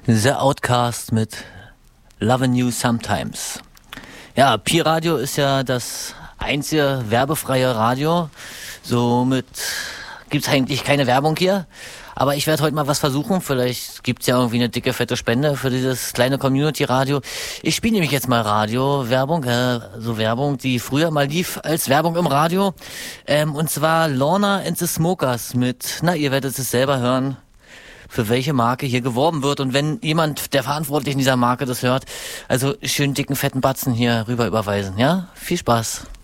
The Outcast mit Lovin' You Sometimes. Ja, Pi Radio ist ja das einzige werbefreie Radio. Somit gibt's eigentlich keine Werbung hier. Aber ich werde heute mal was versuchen. Vielleicht gibt's ja irgendwie eine dicke, fette Spende für dieses kleine Community-Radio. Ich spiele nämlich jetzt mal Radio-Werbung, so Werbung, die früher mal lief als Werbung im Radio. Und zwar Lorna and the Smokers mit, ihr werdet es selber hören, für welche Marke hier geworben wird. Und wenn jemand, der Verantwortlichen dieser Marke das hört, also schön dicken, fetten Batzen hier rüber überweisen. Ja, viel Spaß.